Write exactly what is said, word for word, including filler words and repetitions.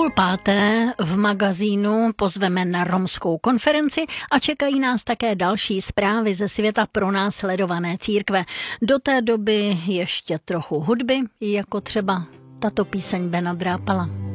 půl páté v magazínu pozveme na romskou konferenci a čekají nás také další zprávy ze světa pronásledované církve. Do té doby ještě trochu hudby, jako třeba tato píseň Bena Drápala.